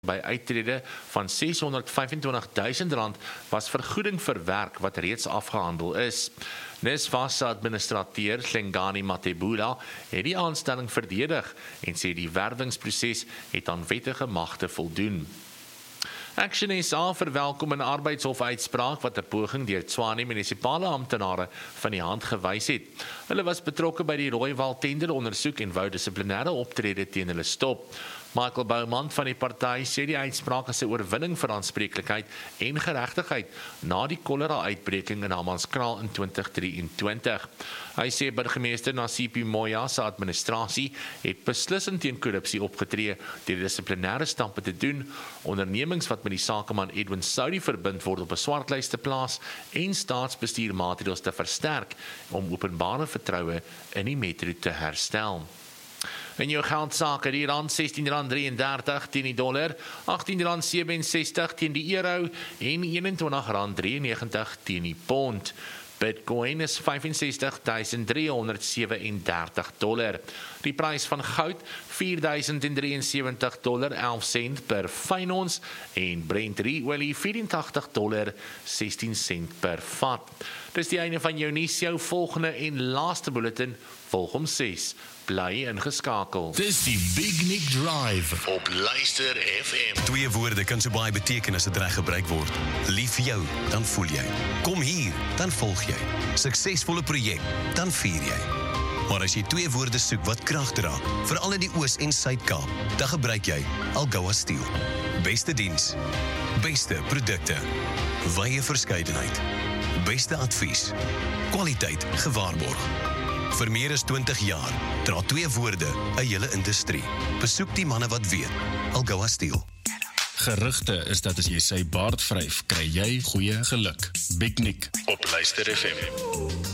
By uittrede van R625.000 was vergoeding vir werk wat reeds afgehandel is. NSFAS se administrateur Hlengani Matebula het die aanstelling verdedig en sê die werwingsproses het aan wettige magte voldoen. Action SA verwelkom 'n arbeidshofuitspraak wat 'n poging deur Tshwane munisipale amptenare van die hand gewys het. Hulle was betrokke by die Rooiwal tenderondersoek en wou dissiplinêre optrede teen hulle stop. Michael Bowman van die party sê die uitspraak is 'n oorwinning vir aanspreeklikheid en geregtigheid na die kolera-uitbreking in Hammanskraal in 2023. Hy sê burgemeester Nasipi Moya se administrasie het beslissend teen korrupsie opgetree deur dissiplinêre stappe te doen, ondernemings wat met die sakeman Edwin Saudi verbind word op 'n swartlys te plaas en staatsbestuurmaatreëls te versterk om openbare vertroue in die metro te herstel. In jou geldsaake, die rand R16.33 teen die dollar, R18.67 teen die euro en R21.93 teen die pond. Bitcoin is $65,337. Die prys van goud $4,073, 11 sent per fyn ons en Brent olie $84, 16 sent per vat. Dis die einde van jou nuus, jou volgende en laaste bulletin volg om 6. Bly ingeskakel. Dis die Big Nick Drive op Luister FM. 2 woorde kan so baie beteken as dit reg gebruik word. Lief vir jou, dan voel jy. Kom hier, dan volg jy. Suksesvolle projek, dan vier jy. Maar as jy 2 woorde soek wat krag dra, veral in die Oos- en Suid-Kaap, dan gebruik jy Algoa Steel. Beste diens, beste produkte, wye verskeidenheid, beste advies, kwaliteit gewaarborg. Vir meer as 20 jaar dra 2 woorde 'n hele industrie. Besoek die manne wat weet. Algoa Steel. Gerugte is dat as jy sy baard vryf, kry jy goeie geluk. Big Nick Op Luister FM.